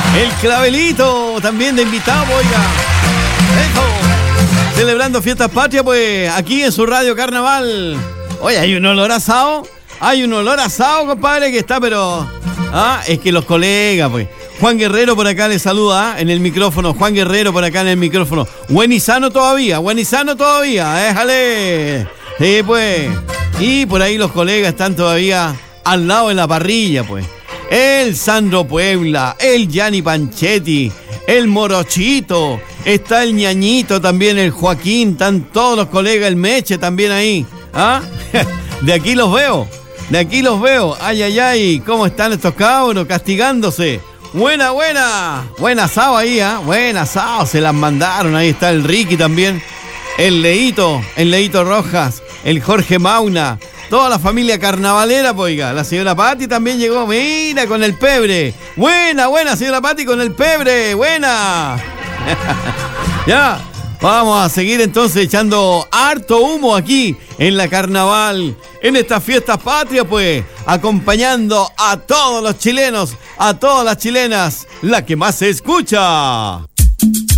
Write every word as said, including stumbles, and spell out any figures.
El Clavelito también de invitado, oiga. Eso. Celebrando fiestas patrias, pues, aquí en su radio Carnaval. Oye, hay un olor asado. Hay un olor asado, compadre, que está, pero... Ah, es que los colegas, pues. Juan Guerrero por acá le saluda, ¿eh? En el micrófono. Juan Guerrero por acá en el micrófono. Buen y sano todavía, buen y sano todavía. Déjale. Sí, pues. Y por ahí los colegas están todavía al lado de la parrilla, pues. El Sandro Puebla, el Gianni Panchetti, el Morochito, está el Ñañito también, el Joaquín, están todos los colegas, el Meche también ahí. ¿Ah? De aquí los veo, de aquí los veo. Ay, ay, ay, ¿cómo están estos cabros castigándose? Buena, buena, buena asado ahí, ¿ah? ¿eh? Buena asado, se las mandaron, ahí está el Ricky también, el Leito, el Leito Rojas, el Jorge Mauna. Toda la familia carnavalera, pues, oiga. La señora Pati también llegó, mira, con el pebre. Buena, buena, señora Pati, con el pebre. Buena. Ya, vamos a seguir entonces echando harto humo aquí en la carnaval, en estas fiestas patrias, pues, acompañando a todos los chilenos, a todas las chilenas, la que más se escucha.